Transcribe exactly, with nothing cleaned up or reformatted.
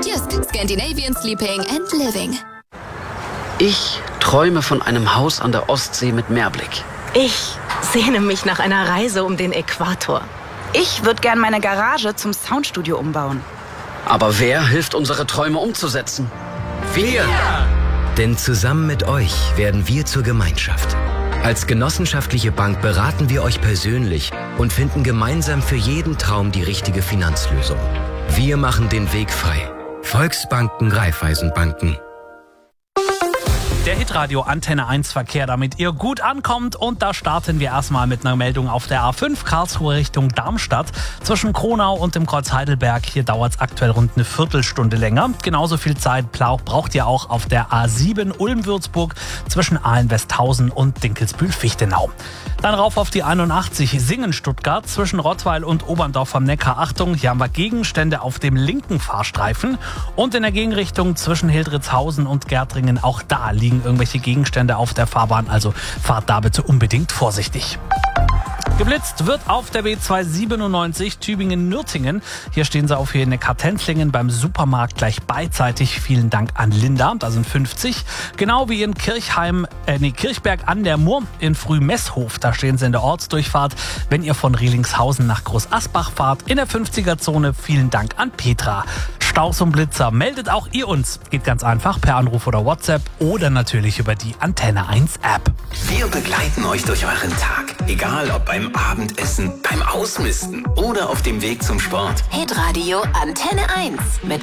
Jysk, Scandinavian Sleeping and Living. Ich träume von einem Haus an der Ostsee mit Meerblick. Ich sehne mich nach einer Reise um den Äquator. Ich würde gern meine Garage zum Soundstudio umbauen. Aber wer hilft, unsere Träume umzusetzen? Wir! Denn zusammen mit euch werden wir zur Gemeinschaft. Als genossenschaftliche Bank beraten wir euch persönlich und finden gemeinsam für jeden Traum die richtige Finanzlösung. Wir machen den Weg frei. Volksbanken, Raiffeisenbanken. Der Hitradio Antenne eins Verkehr, damit ihr gut ankommt. Und da starten wir erstmal mit einer Meldung auf der A fünf Karlsruhe Richtung Darmstadt. Zwischen Kronau und dem Kreuz Heidelberg. Hier dauert es aktuell rund eine Viertelstunde länger. Genauso viel Zeit braucht ihr auch auf der A sieben Ulm-Würzburg zwischen Aalen-Westhausen und Dinkelsbühl-Fichtenau. Dann rauf auf die einundachtzig Singen-Stuttgart zwischen Rottweil und Oberndorf am Neckar. Achtung, hier haben wir Gegenstände auf dem linken Fahrstreifen. Und in der Gegenrichtung zwischen Hildritzhausen und Gärtringen, auch da liegen irgendwelche Gegenstände auf der Fahrbahn, also fahrt da bitte unbedingt vorsichtig. Geblitzt wird auf der B zweihundertsiebenundneunzig Tübingen-Nürtingen. Hier stehen sie auf hier in Neckar-Tenzlingen beim Supermarkt gleich beidseitig. Vielen Dank an Linda, da sind fünfzig. Genau wie in Kirchheim, äh, nee, Kirchberg an der Murr in Frühmesshof. Da stehen sie in der Ortsdurchfahrt. Wenn ihr von Rielingshausen nach Groß Asbach fahrt, in der fünfziger-Zone. Vielen Dank an Petra. Staus und Blitzer, meldet auch ihr uns. Geht ganz einfach per Anruf oder WhatsApp oder natürlich über die Antenne eins App. Wir begleiten euch durch euren Tag. Egal ob beim Abendessen, beim Ausmisten oder auf dem Weg zum Sport. Hitradio Antenne eins mit